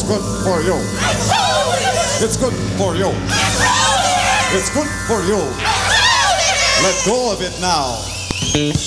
good for you. It's good for you. It's good for you. Let go of it now.